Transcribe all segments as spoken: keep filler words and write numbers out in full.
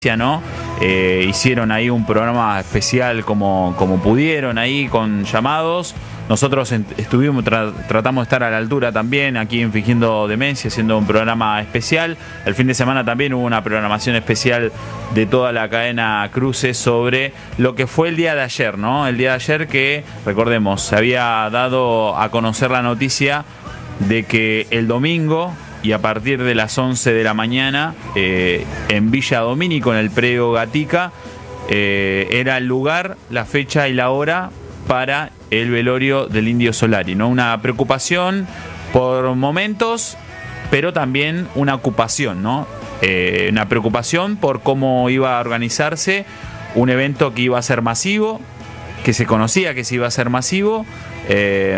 ¿no? Eh, hicieron ahí un programa especial como, como pudieron ahí con llamados. Nosotros estuvimos tra tratamos de estar a la altura también aquí en Fingiendo Demencia, haciendo un programa especial. El fin de semana también hubo una programación especial de toda la cadena Cruces sobre lo que fue el día de ayer, ¿no? El día de ayer que, recordemos, se había dado a conocer la noticia de que el domingo y a partir de las once de la mañana eh, en Villa Domínico, en el predio Gatica, eh, era el lugar, la fecha y la hora para el velorio del Indio Solari, ¿no? Una preocupación por momentos, pero también una ocupación, ¿no? Eh, una preocupación por cómo iba a organizarse un evento que iba a ser masivo, que se conocía que se iba a ser masivo, eh,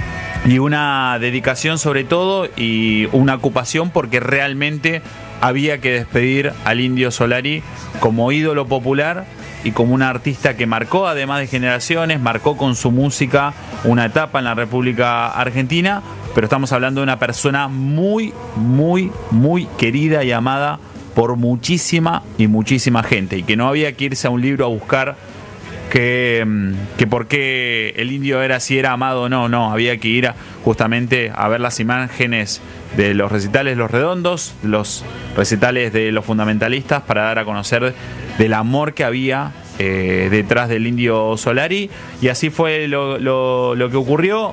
y una dedicación sobre todo y una ocupación porque realmente había que despedir al Indio Solari como ídolo popular y como un artista que marcó, además de generaciones, marcó con su música una etapa en la República Argentina, pero estamos hablando de una persona muy, muy, muy querida y amada por muchísima y muchísima gente, y que no había que irse a un libro a buscar que, que por qué el indio era si era amado o no, no, había que ir a, justamente a ver las imágenes de los recitales Los Redondos, los recitales de los fundamentalistas, para dar a conocer del amor que había eh, detrás del Indio Solari, y así fue lo, lo, lo que ocurrió.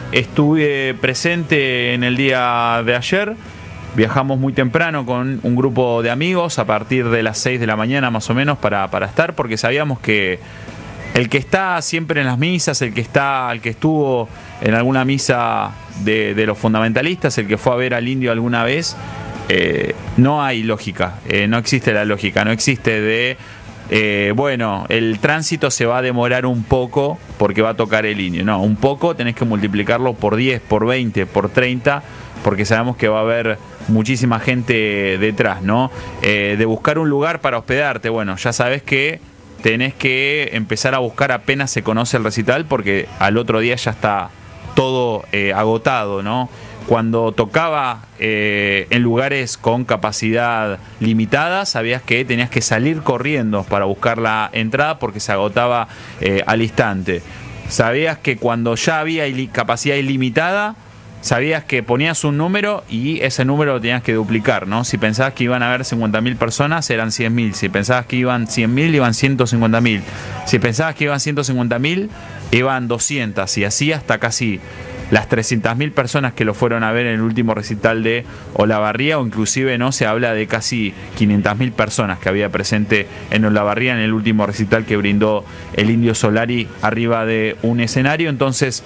Estuve presente en el día de ayer. Viajamos muy temprano con un grupo de amigos a partir de las seis de la mañana más o menos para, para estar, porque sabíamos que el que está siempre en las misas, el que está, el que estuvo en alguna misa de, de los fundamentalistas, el que fue a ver al indio alguna vez, eh, no hay lógica, eh, no existe la lógica, no existe de, eh, bueno, el tránsito se va a demorar un poco porque va a tocar el indio. No, un poco tenés que multiplicarlo por diez, por veinte, por treinta, porque sabemos que va a haber muchísima gente detrás, ¿no? Eh, de buscar un lugar para hospedarte, bueno, ya sabes que tenés que empezar a buscar apenas se conoce el recital, porque al otro día ya está todo eh, agotado, ¿no? Cuando tocaba eh, en lugares con capacidad limitada, sabías que tenías que salir corriendo para buscar la entrada porque se agotaba eh, al instante. Sabías que cuando ya había ili- capacidad ilimitada, sabías que ponías un número y ese número lo tenías que duplicar, ¿no? Si pensabas que iban a haber cincuenta mil personas, eran cien mil. Si pensabas que iban cien mil, iban ciento cincuenta mil. Si pensabas que iban ciento cincuenta mil, iban doscientas. Y así hasta casi las trescientas mil personas que lo fueron a ver en el último recital de Olavarría, o inclusive no se habla de casi quinientas mil personas que había presente en Olavarría en el último recital que brindó el Indio Solari arriba de un escenario. Entonces,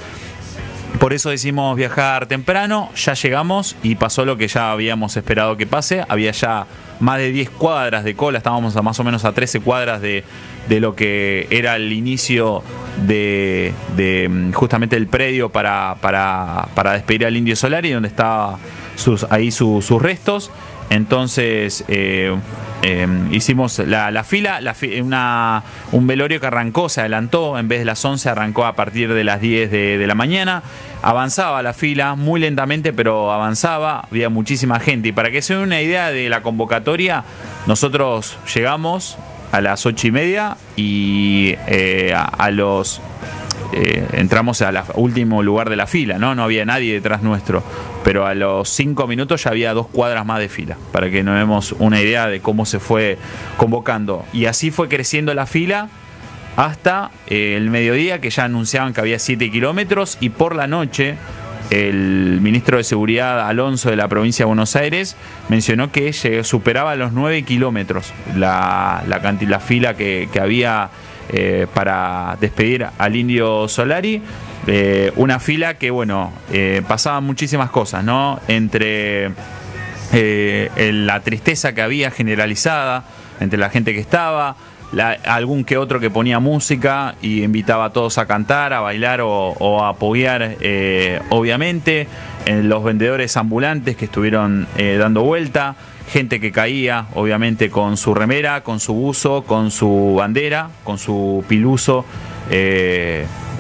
por eso decimos viajar temprano. Ya llegamos y pasó lo que ya habíamos esperado que pase. Había ya más de diez cuadras de cola, estábamos a más o menos a trece cuadras de, de lo que era el inicio de, de justamente el predio para, para, para despedir al Indio Solari, donde estaban sus, ahí su, sus restos. Entonces eh, eh, hicimos la, la fila, la fi una, un velorio que arrancó, se adelantó, en vez de las once arrancó a partir de las diez de, de la mañana. Avanzaba la fila muy lentamente, pero avanzaba, había muchísima gente. Y para que se den una idea de la convocatoria, nosotros llegamos a las ocho y media y eh, a, a los... Eh, entramos al último lugar de la fila, ¿no? No había nadie detrás nuestro, pero a los cinco minutos ya había dos cuadras más de fila, para que nos demos una idea de cómo se fue convocando. Y así fue creciendo la fila hasta eh, el mediodía, que ya anunciaban que había siete kilómetros, y por la noche el ministro de Seguridad Alonso de la provincia de Buenos Aires mencionó que superaba los nueve kilómetros la, la, la fila que, que había Eh, para despedir al Indio Solari. Eh, una fila que, bueno, eh, pasaban muchísimas cosas, ¿no? Entre eh, el, la tristeza que había generalizada entre la gente que estaba, la, algún que otro que ponía música y invitaba a todos a cantar, a bailar o, o a apoyar, eh, obviamente, en los vendedores ambulantes que estuvieron eh, dando vuelta. Gente que caía, obviamente, con su remera, con su buzo, con su bandera, con su piluso, eh,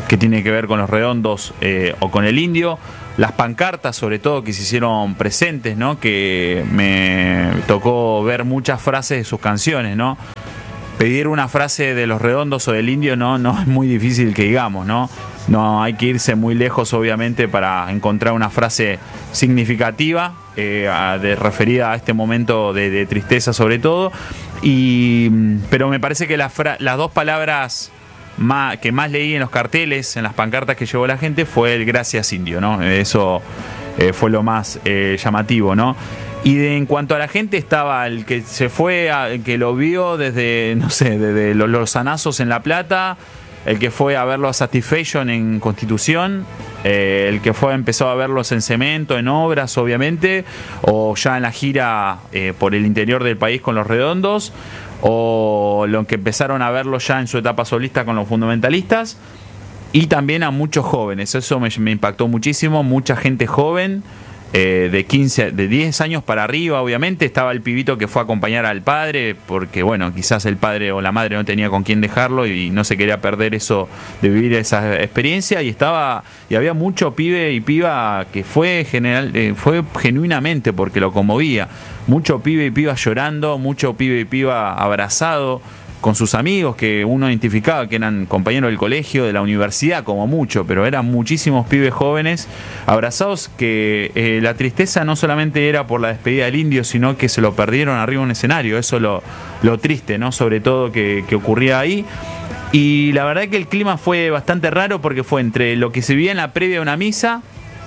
que tiene que ver con los redondos eh, o con el indio. Las pancartas, sobre todo, que se hicieron presentes, ¿no? Que me tocó ver muchas frases de sus canciones, ¿no? Pedir una frase de los redondos o del indio no, no es muy difícil que digamos, ¿no? No hay que irse muy lejos, obviamente, para encontrar una frase significativa, eh, de, referida a este momento de, de tristeza, sobre todo. Y, pero me parece que la fra- las dos palabras Más, que más leí en los carteles, en las pancartas que llevó la gente, fue el gracias indio, ¿no? Eso eh, fue lo más eh, llamativo, ¿no? Y de, en cuanto a la gente, estaba el que se fue, a, el que lo vio desde, no sé, desde los, los Sanazos en La Plata, el que fue a verlo a Satisfaction en Constitución, eh, el que fue empezó a verlos en Cemento, en Obras, obviamente, o ya en la gira eh, por el interior del país con los redondos, o lo que empezaron a verlo ya en su etapa solista con los fundamentalistas, y también a muchos jóvenes. Eso me, me impactó muchísimo, mucha gente joven, eh, de quince, de diez años para arriba, obviamente. Estaba el pibito que fue a acompañar al padre, porque bueno, quizás el padre o la madre no tenía con quién dejarlo y no se quería perder eso, de vivir esa experiencia, y estaba, y había mucho pibe y piba que fue general, eh, fue genuinamente porque lo conmovía. Mucho pibe y piba llorando, mucho pibe y piba abrazado con sus amigos que uno identificaba que eran compañeros del colegio, de la universidad, como mucho, pero eran muchísimos pibes jóvenes abrazados, que eh, la tristeza no solamente era por la despedida del indio, sino que se lo perdieron arriba de un escenario. Eso lo, lo triste, ¿no? Sobre todo que, que ocurría ahí. Y la verdad que el clima fue bastante raro, porque fue entre lo que se vivía en la previa de una misa,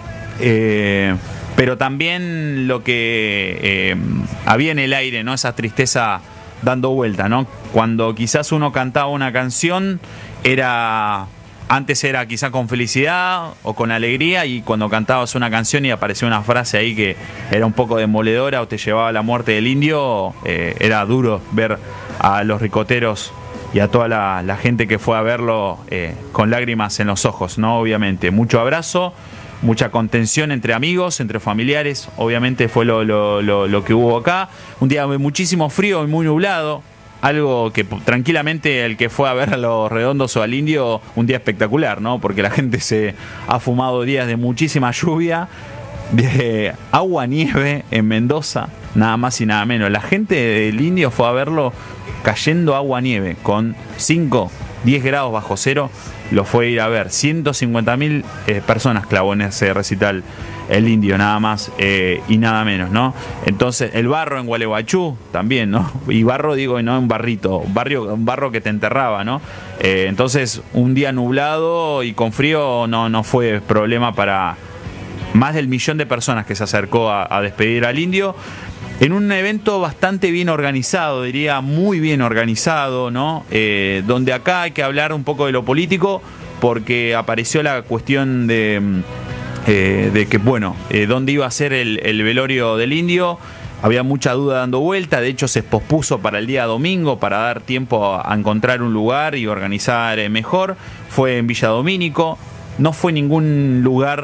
eh, pero también lo que eh, había en el aire, ¿no? Esa tristeza dando vuelta, ¿no? Cuando quizás uno cantaba una canción, era antes era quizás con felicidad o con alegría, y cuando cantabas una canción y aparecía una frase ahí que era un poco demoledora o te llevaba a la muerte del indio, eh, era duro ver a los ricoteros y a toda la, la gente que fue a verlo eh, con lágrimas en los ojos, ¿no? Obviamente, mucho abrazo, mucha contención entre amigos, entre familiares, obviamente fue lo, lo, lo, lo que hubo acá. Un día de muchísimo frío y muy nublado, algo que tranquilamente el que fue a ver a los redondos o al indio, un día espectacular, ¿no? Porque la gente se ha fumado días de muchísima lluvia, de agua, nieve en Mendoza, nada más y nada menos. La gente del indio fue a verlo cayendo agua, nieve, con cinco, diez grados bajo cero. Lo fue a ir a ver. ciento cincuenta mil eh, personas clavó en ese recital el indio, nada más eh, y nada menos, ¿no? Entonces, el barro en Gualeguaychú también, ¿no? Y barro, digo, no un barrito, un, barrio, un barro que te enterraba, ¿no? Eh, entonces, un día nublado y con frío no, no fue problema para más del millón de personas que se acercó a, a despedir al indio. En un evento bastante bien organizado, diría muy bien organizado, ¿no? Eh, donde acá hay que hablar un poco de lo político, porque apareció la cuestión de, eh, de que, bueno, eh, dónde iba a ser el, el velorio del indio. Había mucha duda dando vuelta, de hecho se pospuso para el día domingo para dar tiempo a, a encontrar un lugar y organizar eh, mejor. Fue en Villa Domínico, no fue ningún lugar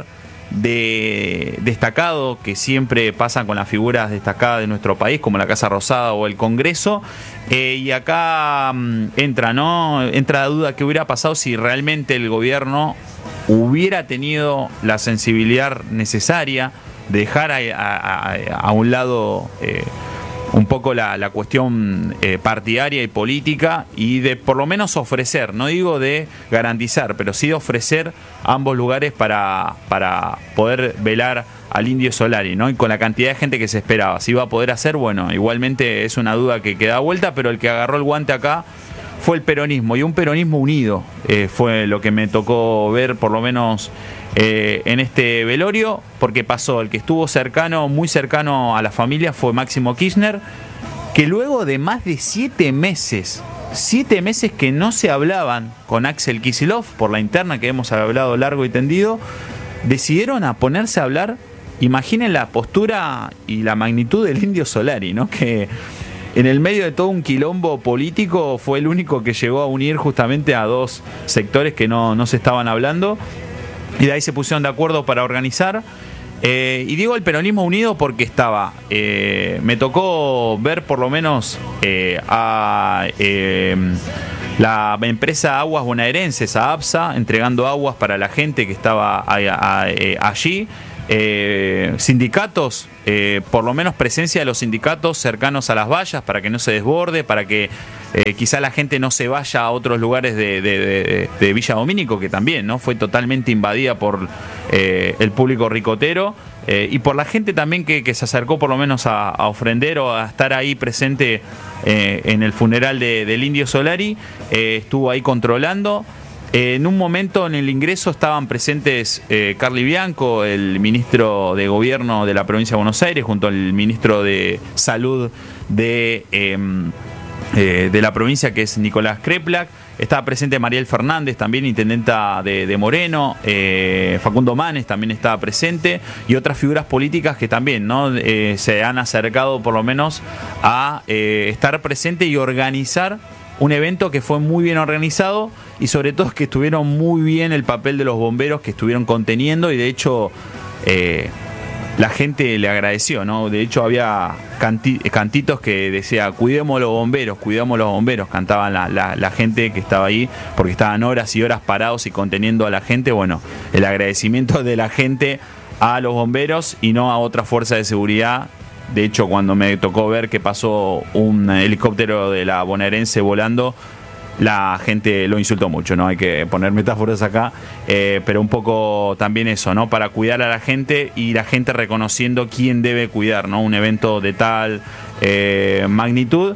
de destacado que siempre pasa con las figuras destacadas de nuestro país, como la Casa Rosada o el Congreso, eh, y acá um, entra, ¿no? Entra la duda que hubiera pasado si realmente el gobierno hubiera tenido la sensibilidad necesaria de dejar a, a, a, a un lado eh, un poco la, la cuestión eh, partidaria y política, y de por lo menos ofrecer, no digo de garantizar, pero sí de ofrecer ambos lugares para, para poder velar al indio Solari, ¿no? Y con la cantidad de gente que se esperaba, si iba a poder hacer, bueno, igualmente es una duda que queda vuelta, pero el que agarró el guante acá fue el peronismo, y un peronismo unido, eh, fue lo que me tocó ver, por lo menos eh, en este velorio, porque pasó, el que estuvo cercano, muy cercano a la familia, fue Máximo Kirchner, que luego de más de siete meses, siete meses que no se hablaban con Axel Kicillof, por la interna que hemos hablado largo y tendido, decidieron a ponerse a hablar. Imaginen la postura y la magnitud del indio Solari, ¿no? Que en el medio de todo un quilombo político fue el único que llegó a unir justamente a dos sectores que no, no se estaban hablando, y de ahí se pusieron de acuerdo para organizar. Eh, y digo el peronismo unido porque estaba, eh, me tocó ver por lo menos eh, a eh, la empresa Aguas Bonaerenses, AABSA, entregando aguas para la gente que estaba a, a, a, eh, allí. Eh, sindicatos, eh, por lo menos presencia de los sindicatos cercanos a las vallas para que no se desborde, para que eh, quizá la gente no se vaya a otros lugares de, de, de, de Villa Domínico, que también no fue totalmente invadida por eh, el público ricotero, eh, y por la gente también que, que se acercó por lo menos a, a ofrender o a estar ahí presente eh, en el funeral de, del Indio Solari. Eh, estuvo ahí controlando. En un momento en el ingreso estaban presentes eh, Carly Bianco, el ministro de Gobierno de la provincia de Buenos Aires, junto al ministro de Salud de, eh, eh, de la provincia, que es Nicolás Kreplak. Estaba presente Mariel Fernández, también intendenta de, de Moreno, eh, Facundo Manes también estaba presente, y otras figuras políticas que también, ¿no? eh, se han acercado por lo menos a eh, estar presente y organizar un evento que fue muy bien organizado, y sobre todo que estuvieron muy bien el papel de los bomberos, que estuvieron conteniendo, y de hecho eh, la gente le agradeció, ¿no? De hecho había canti cantitos que decía cuidemos los bomberos, cuidemos los bomberos, cantaban la, la, la gente que estaba ahí, porque estaban horas y horas parados y conteniendo a la gente. Bueno, el agradecimiento de la gente a los bomberos y no a otra fuerza de seguridad. De hecho, cuando me tocó ver que pasó un helicóptero de la bonaerense volando, la gente lo insultó mucho, ¿no? Hay que poner metáforas acá, eh, pero un poco también eso, ¿no? Para cuidar a la gente y la gente reconociendo quién debe cuidar, ¿no? Un evento de tal eh, magnitud.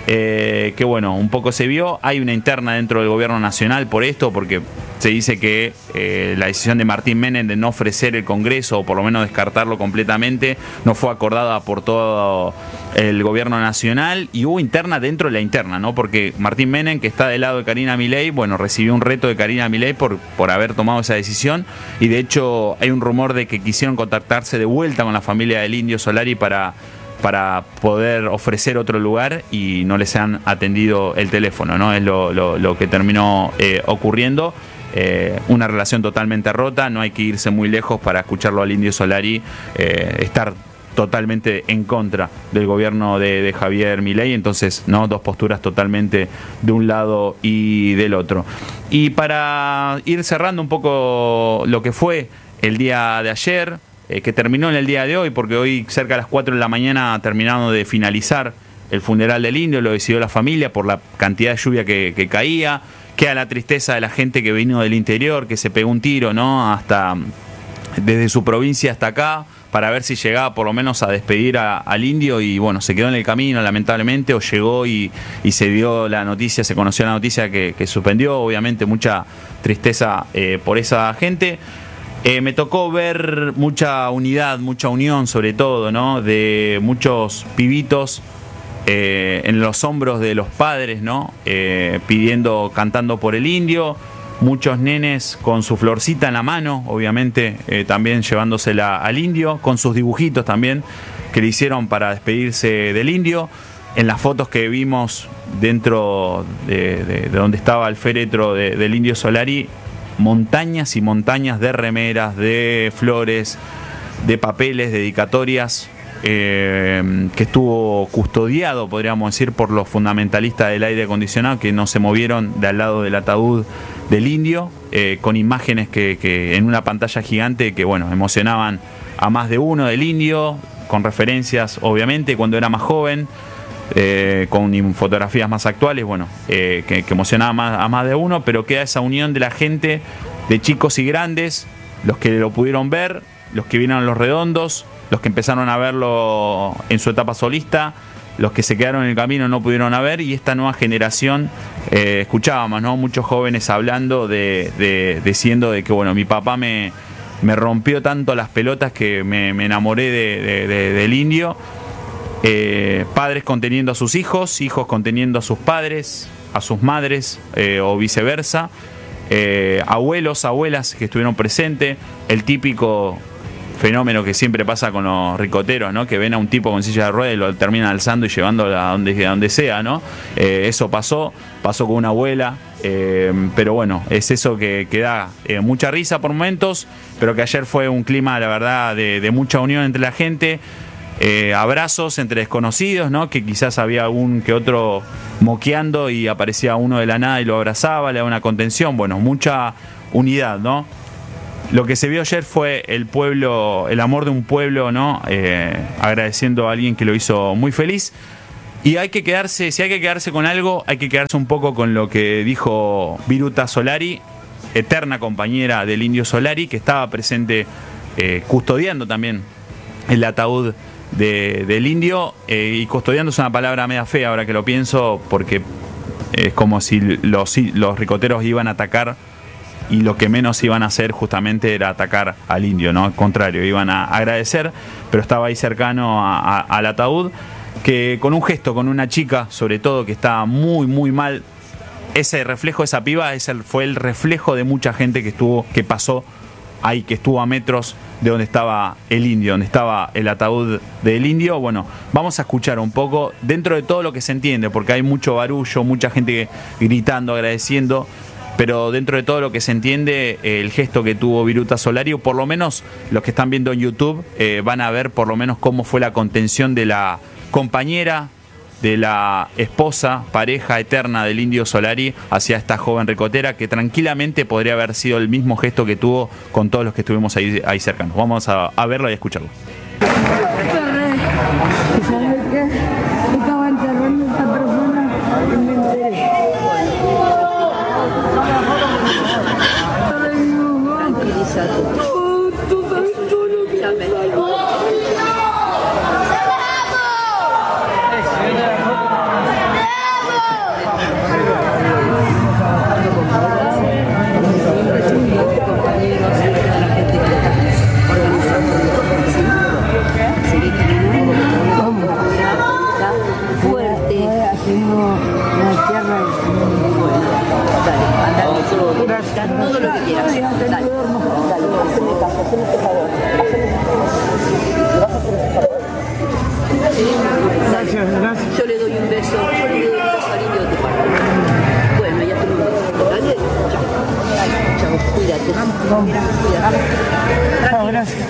Eh, que bueno, un poco se vio. Hay una interna dentro del gobierno nacional por esto, porque se dice que eh, la decisión de Martín Menem de no ofrecer el Congreso, o por lo menos descartarlo completamente, no fue acordada por todo el gobierno nacional, y hubo interna dentro de la interna, ¿no? Porque Martín Menem, que está del lado de Karina Milei, bueno, recibió un reto de Karina Milei por, por haber tomado esa decisión, y de hecho hay un rumor de que quisieron contactarse de vuelta con la familia del Indio Solari para para poder ofrecer otro lugar, y no les han atendido el teléfono, ¿no? Es lo, lo, lo que terminó eh, ocurriendo. Eh, una relación totalmente rota, no hay que irse muy lejos para escucharlo al Indio Solari eh, estar totalmente en contra del gobierno de, de Javier Milei. Entonces, ¿no? Dos posturas totalmente de un lado y del otro. Y para ir cerrando un poco lo que fue el día de ayer, Eh, que terminó en el día de hoy, porque hoy cerca de las cuatro de la mañana terminaron de finalizar el funeral del Indio, lo decidió la familia por la cantidad de lluvia que, que caía. Queda la tristeza de la gente que vino del interior, que se pegó un tiro, ¿no? Hasta desde su provincia hasta acá, para ver si llegaba por lo menos a despedir a, al Indio, y bueno, se quedó en el camino lamentablemente, o llegó y, y se dio la noticia, se conoció la noticia que, que suspendió. Obviamente mucha tristeza eh, por esa gente. Eh, me tocó ver mucha unidad, mucha unión, sobre todo, ¿no? De muchos pibitos eh, en los hombros de los padres, ¿no? Eh, pidiendo, cantando por el Indio. Muchos nenes con su florcita en la mano, obviamente, eh, también llevándosela al Indio, con sus dibujitos también que le hicieron para despedirse del Indio. En las fotos que vimos dentro de, de, de donde estaba el féretro de, del Indio Solari, montañas y montañas de remeras, de flores, de papeles, dedicatorias, eh, que estuvo custodiado, podríamos decir, por los fundamentalistas del aire acondicionado, que no se movieron de al lado del ataúd del Indio, eh, con imágenes que, que en una pantalla gigante que, bueno, emocionaban a más de uno del Indio, con referencias, obviamente, cuando era más joven, Eh, con fotografías más actuales, bueno, eh, que, que emocionaba más, a más de uno, pero queda esa unión de la gente, de chicos y grandes, los que lo pudieron ver, los que vieron Los Redondos, los que empezaron a verlo en su etapa solista, los que se quedaron en el camino no pudieron a ver, y esta nueva generación, eh, escuchábamos, ¿no? Muchos jóvenes hablando de, de, diciendo de que, bueno, mi papá me, me rompió tanto las pelotas que me, me enamoré de, de, de, del Indio. Eh, padres conteniendo a sus hijos, hijos conteniendo a sus padres, a sus madres, eh, o viceversa, eh, abuelos, abuelas que estuvieron presentes, el típico fenómeno que siempre pasa con los ricoteros, ¿no? Que ven a un tipo con silla de ruedas y lo terminan alzando y llevándolo a donde, a donde sea, ¿no? Eh, eso pasó, pasó con una abuela, eh, pero bueno, es eso que, que da eh, mucha risa por momentos, pero que ayer fue un clima, la verdad, de, de mucha unión entre la gente. eh, abrazos entre desconocidos, ¿no? Que quizás había algún que otro moqueando y aparecía uno de la nada y lo abrazaba, le daba una contención. Bueno, mucha unidad, ¿no? Lo que se vio ayer fue el pueblo, el amor de un pueblo, ¿no? Eh, agradeciendo a alguien que lo hizo muy feliz. Y hay que quedarse, si hay que quedarse con algo, hay que quedarse un poco con lo que dijo Viruta Solari, eterna compañera del Indio Solari, que estaba presente eh, custodiando también el ataúd de, del Indio. Eh, y custodiando es una palabra media fea ahora que lo pienso, porque es como si los, los ricoteros iban a atacar y lo que menos iban a hacer justamente era atacar al Indio, ¿no? Al contrario, iban a agradecer, pero estaba ahí cercano a, a, al ataúd, que con un gesto, con una chica, sobre todo, que estaba muy, muy mal. Ese reflejo, esa piba, ese fue el reflejo de mucha gente que estuvo, que pasó ahí, que estuvo a metros de donde estaba el Indio, donde estaba el ataúd del Indio. Bueno, vamos a escuchar un poco, dentro de todo lo que se entiende, porque hay mucho barullo, mucha gente gritando, agradeciendo, pero dentro de todo lo que se entiende, el gesto que tuvo Viruta Solari, o por lo menos los que están viendo en YouTube, eh, van a ver por lo menos cómo fue la contención de la compañera, de la esposa, pareja eterna del Indio Solari hacia esta joven ricotera, que tranquilamente podría haber sido el mismo gesto que tuvo con todos los que estuvimos ahí, ahí cercanos. Vamos a, a verlo y a escucharlo. ¿Sabes qué? Estaba enterrando a esta persona y me enteré. Tranquilízate. Tú sabes todo lo que todo lo que quieras. Dale, dale, haceme caso, haceme este favor. Gracias, gracias. Yo le doy un beso, yo le doy un beso al Indio de tu parte. Bueno, ya tengo un beso. Dale, chao. Chao, cuídate. Cuídate. Gracias.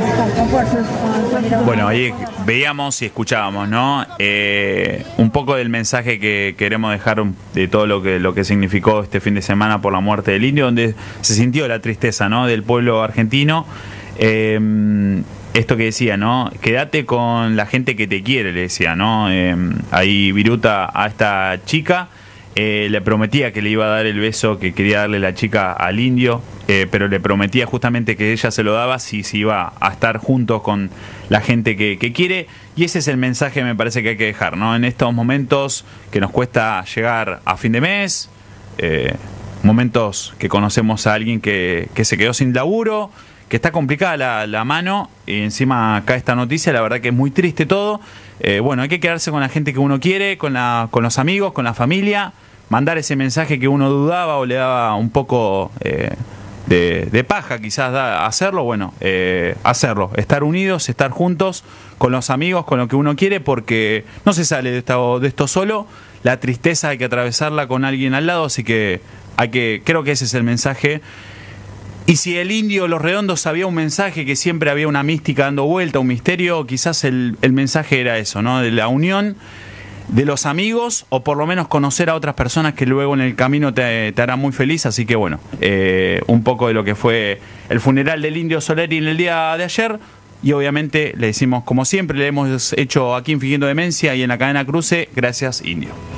Bueno, ahí veíamos y escuchábamos, ¿no? Eh, un poco del mensaje que queremos dejar de todo lo que, lo que significó este fin de semana por la muerte del Indio, donde se sintió la tristeza, ¿no? Del pueblo argentino. Eh, esto que decía, ¿no? Quédate con la gente que te quiere, le decía, ¿no? Eh, ahí Viruta a esta chica. Eh, le prometía que le iba a dar el beso que quería darle la chica al Indio, eh, pero le prometía justamente que ella se lo daba si, si iba a estar junto con la gente que, que quiere. Y ese es el mensaje que me parece que hay que dejar, ¿no? En estos momentos que nos cuesta llegar a fin de mes, eh, momentos que conocemos a alguien que, que se quedó sin laburo, que está complicada la, la mano, y encima acá esta noticia, la verdad que es muy triste todo. Eh, bueno, hay que quedarse con la gente que uno quiere, con, la, con los amigos, con la familia, mandar ese mensaje que uno dudaba o le daba un poco eh, de, de paja quizás da, hacerlo, bueno, eh, hacerlo, estar unidos, estar juntos con los amigos, con lo que uno quiere, porque no se sale de esto, de esto solo. La tristeza hay que atravesarla con alguien al lado, así que hay que, creo que ese es el mensaje. Y si el Indio Los Redondos sabía un mensaje, que siempre había una mística dando vuelta, un misterio, quizás el, el mensaje era eso, ¿no? De la unión de los amigos, o por lo menos conocer a otras personas que luego en el camino te, te harán muy feliz. Así que bueno, eh, un poco de lo que fue el funeral del Indio Solari en el día de ayer. Y obviamente le decimos, como siempre le hemos hecho aquí en Fingiendo Demencia y en la cadena Cruce, gracias Indio.